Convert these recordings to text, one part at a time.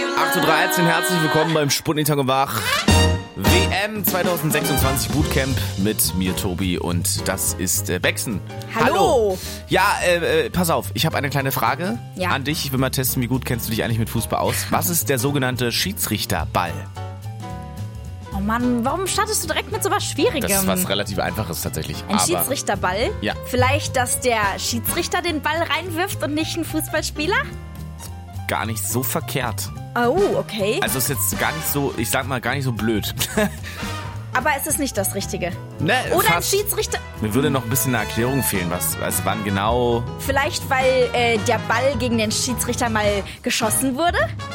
8:13 Uhr, herzlich willkommen beim Sputnik Tag und Wach. WM 2026 Bootcamp mit mir, Tobi, und das ist Bexen. Hallo. Ja, pass auf, ich habe eine kleine Frage Ja. an dich. Ich will mal testen, wie gut kennst du dich eigentlich mit Fußball aus. Was ist der sogenannte Schiedsrichterball? Oh Mann, warum startest du direkt mit so was Schwierigem? Das ist was relativ Einfaches tatsächlich. Ein Schiedsrichterball? Ja. Vielleicht, dass der Schiedsrichter den Ball reinwirft und nicht ein Fußballspieler? Gar nicht so verkehrt. Oh, okay. Also ist jetzt gar nicht so, ich sag mal, gar nicht so blöd. Aber es ist nicht das Richtige. Ne, Oder ein fast. Schiedsrichter... Mir würde noch ein bisschen eine Erklärung fehlen, also wann genau... Vielleicht, weil der Ball gegen den Schiedsrichter mal geschossen wurde?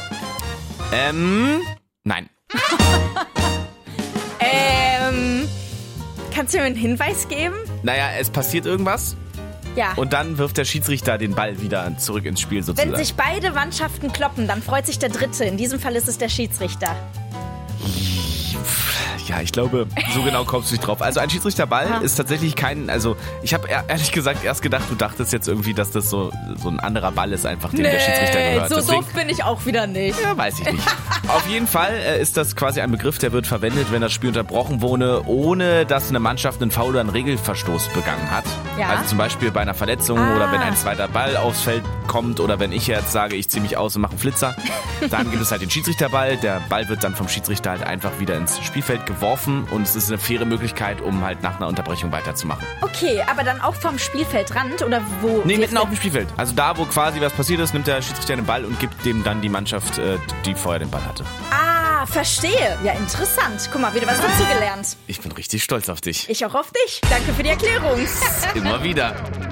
Nein. Kannst du mir einen Hinweis geben? Naja, es passiert irgendwas Ja. und dann wirft der Schiedsrichter den Ball wieder zurück ins Spiel sozusagen. Wenn sich beide Mannschaften kloppen, dann freut sich der Dritte. In diesem Fall ist es der Schiedsrichter. Ja, ich glaube, so genau kommst du nicht drauf. Also ein Schiedsrichterball ist tatsächlich kein, also ich habe ehrlich gesagt erst gedacht, du dachtest jetzt irgendwie, dass das so ein anderer Ball ist, einfach dem der Schiedsrichter gehört. so Deswegen, doof bin ich auch wieder nicht. ja, weiß ich nicht. Auf jeden Fall ist das quasi ein Begriff, der wird verwendet, wenn das Spiel unterbrochen wurde, ohne dass eine Mannschaft einen Foul oder einen Regelverstoß begangen hat. Ja. Also zum Beispiel bei einer Verletzung oder wenn ein zweiter Ball aufs Feld kommt oder wenn ich jetzt sage, ich ziehe mich aus und mache einen Flitzer. Dann gibt es halt den Schiedsrichterball. Der Ball wird dann vom Schiedsrichter halt einfach wieder ins Spielfeld geworfen und es ist eine faire Möglichkeit, um halt nach einer Unterbrechung weiterzumachen. Okay, aber dann auch vom Spielfeldrand oder wo? Nee, mitten auf dem Spielfeld. Also da, wo quasi was passiert ist, nimmt der Schiedsrichter den Ball und gibt dem dann die Mannschaft, die vorher den Ball hatte. Ah, verstehe. Ja, interessant. Guck mal, wieder was dazu gelernt. Ich bin richtig stolz auf dich. Ich auch auf dich. Danke für die Erklärung. Immer wieder.